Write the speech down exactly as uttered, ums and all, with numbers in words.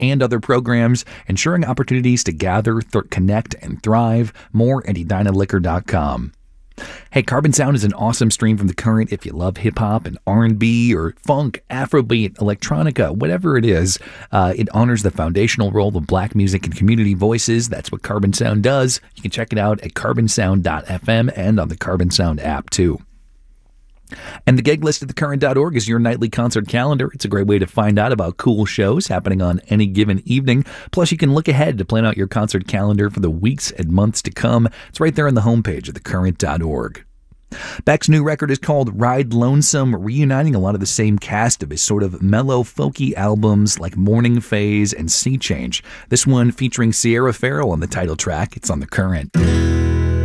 and other programs, ensuring opportunities to gather, th- connect, and thrive. More at edina liquor dot com. Hey, Carbon Sound is an awesome stream from The Current if you love hip-hop and R and B or funk, Afrobeat, electronica, whatever it is. Uh, it honors the foundational role of black music and community voices. That's what Carbon Sound does. You can check it out at carbon sound dot f m and on the Carbon Sound app, too. And the gig list at the current dot org is your nightly concert calendar. It's a great way to find out about cool shows happening on any given evening. Plus, you can look ahead to plan out your concert calendar for the weeks and months to come. It's right there on the homepage of the current dot org. Beck's new record is called Ride Lonesome, reuniting a lot of the same cast of his sort of mellow, folky albums like Morning Phase and Sea Change. This one featuring Sierra Farrell on the title track. It's on The Current.